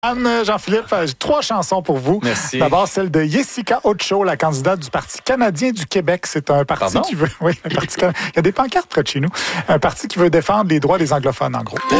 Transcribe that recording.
Anne, Jean-Philippe, j'ai 3 chansons pour vous. Merci. D'abord, celle de Jessica Ocho, la candidate du Parti canadien du Québec. C'est un parti qui veut... Oui, il y a des pancartes près de chez nous. Un parti qui veut défendre les droits des anglophones, en gros.